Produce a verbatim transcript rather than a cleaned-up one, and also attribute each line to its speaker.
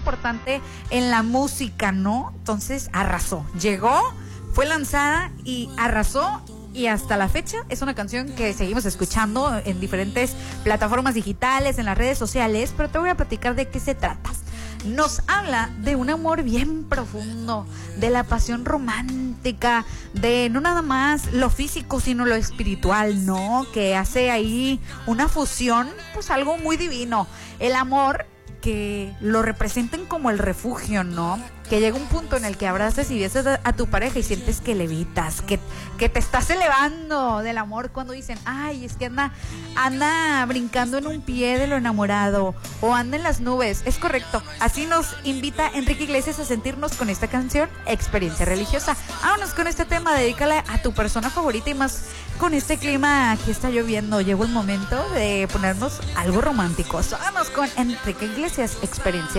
Speaker 1: importante en la música, ¿no? Entonces arrasó, llegó, fue lanzada y arrasó. Y hasta la fecha es una canción que seguimos escuchando en diferentes plataformas digitales, en las redes sociales, pero te voy a platicar de qué se trata. Nos habla de un amor bien profundo, de la pasión romántica, de no nada más lo físico, sino lo espiritual, ¿no? Que hace ahí una fusión, pues algo muy divino. El amor que lo representen como el refugio, ¿no? Que llega un punto en el que abrazas y besas a, a tu pareja y sientes que levitas, que, que te estás elevando del amor cuando dicen, ay, es que anda, anda brincando en un pie de lo enamorado o anda en las nubes. Es correcto. Así nos invita Enrique Iglesias a sentirnos con esta canción, Experiencia Religiosa. Vámonos con este tema, dedícala a tu persona favorita y más con este clima que está lloviendo. Llegó el momento de ponernos algo románticos. Vamos con Enrique Iglesias, Experiencia